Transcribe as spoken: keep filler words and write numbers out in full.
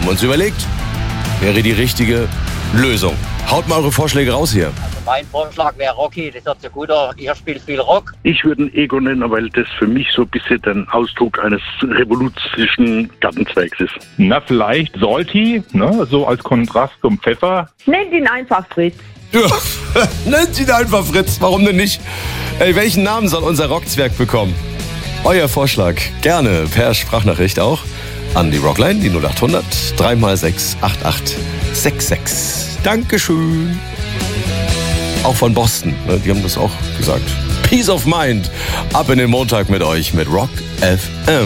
Haben wir uns überlegt, wäre die richtige Lösung. Haut mal eure Vorschläge raus hier. Mein Vorschlag wäre Rocky, das hört sich gut an. Ihr spielt viel Rock. Ich würde ihn Ego nennen, weil das für mich so ein bisschen ein Ausdruck eines revoluzischen Gartenzweigs ist. Na, vielleicht Salty, ne? So als Kontrast zum Pfeffer. Nennt ihn einfach Fritz. Ja, nennt ihn einfach Fritz, warum denn nicht? Ey, welchen Namen soll unser Rockzwerg bekommen? Euer Vorschlag, gerne per Sprachnachricht auch an die Rockline, die null acht hundert drei mal sechs acht acht sechs sechs. Dankeschön. Auch von Boston, ne? Die haben das auch gesagt. Peace of Mind. Ab in den Montag mit euch mit Rock F M.